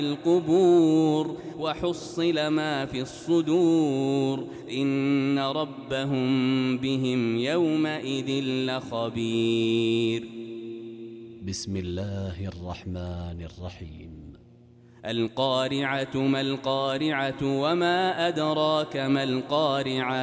القبور وحصل ما في الصدور إن ربهم بهم يومئذ لخبير. بسم الله الرحمن الرحيم. القارعة ما القارعة وما أدراك ما القارعة